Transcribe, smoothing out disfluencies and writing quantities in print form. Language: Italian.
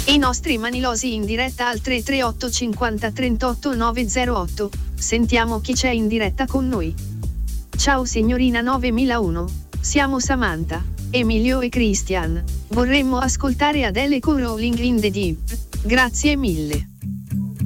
I nostri manilosi in diretta al 338 50 38 908. Sentiamo chi c'è in diretta con noi. Ciao signorina 9001, siamo Samantha, Emilio e Christian. Vorremmo ascoltare Adele con Rolling in the Deep. Grazie mille.